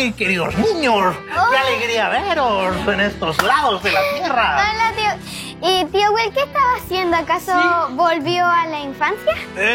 mis queridos niños! ¡Qué alegría veros en estos lados de la Tierra! Hola, tío. ¿Y tío Will qué estaba haciendo? ¿Acaso volvió a la infancia?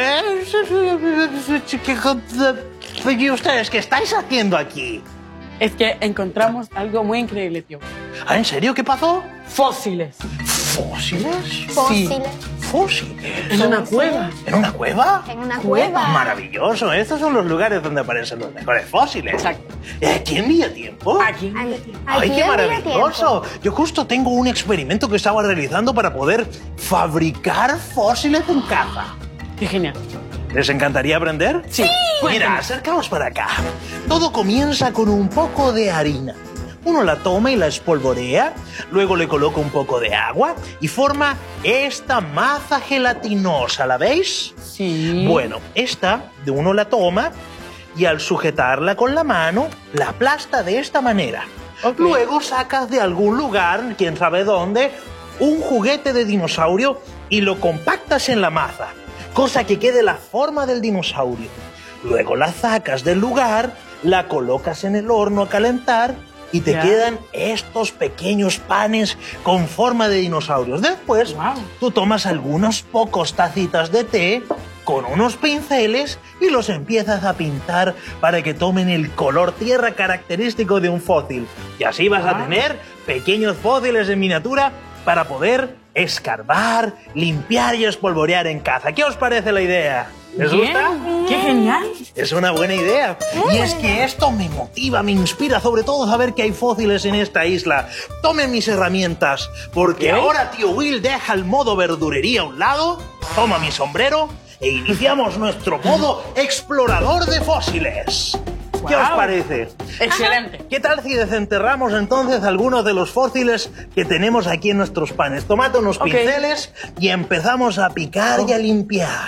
¿Y ustedes qué estáis haciendo aquí? Es que encontramos algo muy increíble, tío. ¿Ah, en serio? ¿Qué pasó? Fósiles. ¿Fósiles? Fósiles. ¿Fósiles? En una cueva. ¿En una cueva? En una cueva. Maravilloso. Estos son los lugares donde aparecen los mejores fósiles. Exacto. ¿Aquí en Villatiempo? Aquí. ¡Ay, qué maravilloso! Yo justo tengo un experimento que estaba realizando para poder fabricar fósiles en casa. Qué genial. ¿Les encantaría aprender? Sí. Mira, acercaos para acá. Todo comienza con un poco de harina. Uno la toma y la espolvorea, luego le coloca un poco de agua y forma esta masa gelatinosa, ¿la veis? Sí. Bueno, esta de uno la toma y al sujetarla con la mano, la aplasta de esta manera. Ok. Luego sacas de algún lugar, quién sabe dónde, un juguete de dinosaurio y lo compactas en la masa, cosa que quede la forma del dinosaurio. Luego la sacas del lugar, la colocas en el horno a calentar y te quedan estos pequeños panes con forma de dinosaurios. Después, tú tomas algunos pocos tacitas de té con unos pinceles y los empiezas a pintar para que tomen el color tierra característico de un fósil. Y así vas a tener pequeños fósiles en miniatura para poder escarbar, limpiar y espolvorear en casa. ¿Qué os parece la idea? ¿Les gusta? ¡Qué genial! Es una buena idea. Y es que esto me motiva, me inspira, sobre todo saber que hay fósiles en esta isla. Tomen mis herramientas, porque ahora tío Will deja el modo verdurería a un lado, toma mi sombrero e iniciamos nuestro modo explorador de fósiles. ¿Qué os parece? Excelente. ¿Qué tal si desenterramos entonces algunos de los fósiles que tenemos aquí en nuestros panes? Tomad unos pinceles y empezamos a picar y a limpiar.